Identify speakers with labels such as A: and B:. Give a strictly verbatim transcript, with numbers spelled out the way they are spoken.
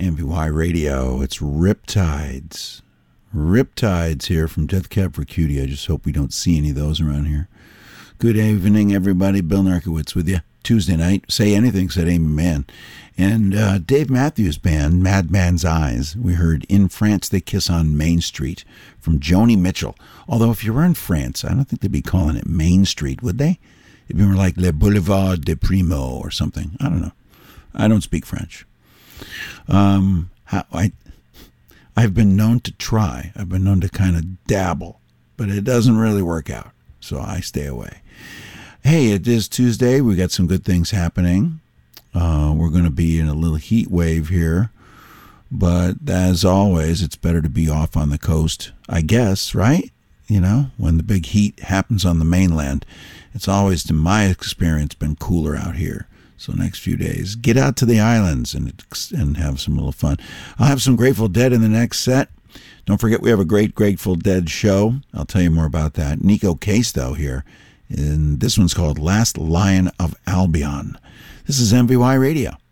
A: M V Y Radio. It's Riptides. Riptides here from Death Cab for Cutie. I just hope we don't see any of those around here. Good evening, everybody. Bill Narkowitz with you. Tuesday night. Say Anything, said Amy Mann. And uh, Dave Matthews Band, Madman's Eyes. We heard In France They Kiss on Main Street from Joni Mitchell. Although if you were in France, I don't think they'd be calling it Main Street, would they? It'd be more like Le Boulevard de Primo or something. I don't know. I don't speak French. Um, how, I, I've been known to try. I've been known to kind of dabble, but it doesn't really work out, so I stay away. Hey, it is Tuesday. We got some good things happening. Uh, we're going to be in a little heat wave here, but as always, it's better to be off on the coast, I guess, right? You know, when the big heat happens on the mainland, it's always, in my experience, been cooler out here. So next few days, get out to the islands and and have some little fun. I'll have some Grateful Dead in the next set. Don't forget we have a great Grateful Dead show. I'll tell you more about that. Nico Case, though, here. And this one's called Last Lion of Albion. This is M V Y Radio.